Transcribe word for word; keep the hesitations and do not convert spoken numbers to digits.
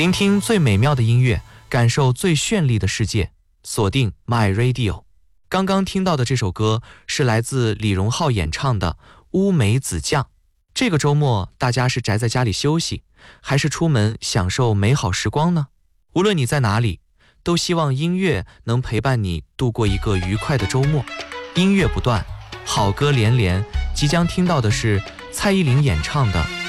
聆听最美妙的音乐，感受最绚丽的世界，锁定 My Radio。 刚刚听到的这首歌是来自李荣浩演唱的《乌梅子酱》。这个周末大家是宅在家里休息，还是出门享受美好时光呢？无论你在哪里，都希望音乐能陪伴你度过一个愉快的周末。音乐不断，好歌连连，即将听到的是蔡依林演唱的